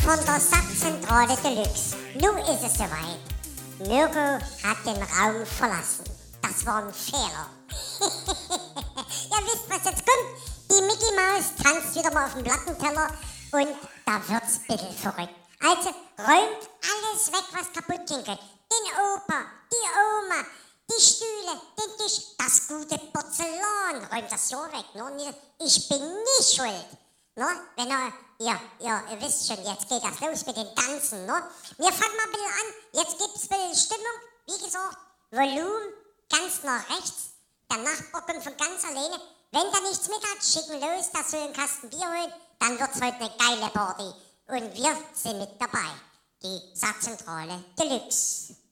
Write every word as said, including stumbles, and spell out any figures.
von der Satzzentrale Deluxe. Nun ist es soweit. Mirko hat den Raum verlassen. Das war ein Fehler. Ihr wisst, was jetzt kommt. Die Mickey Maus tanzt wieder mal auf dem Plattenteller und da wird's ein bisschen verrückt. Also räumt alles weg, was kaputt gehen kann. Den Opa, die Oma, die Stühle, den Tisch, das gute Porzellan. Räumt das ja weg. Ne? Ich bin nicht schuld. Ne? Wenn ihr, ja, ja, ihr wisst schon, jetzt geht das los mit den Tanzen. Ne? Wir fangen mal ein bisschen an. Jetzt gibt's ein bisschen Stimmung. Wie gesagt, Volumen ganz nach rechts. Der Nachbar kommt von ganz alleine. Wenn der nichts mit hat, schicken los, dass wir einen Kasten Bier holen. Dann wird's heute eine geile Party. Und wir sind mit dabei. Die Satzzentrale Deluxe.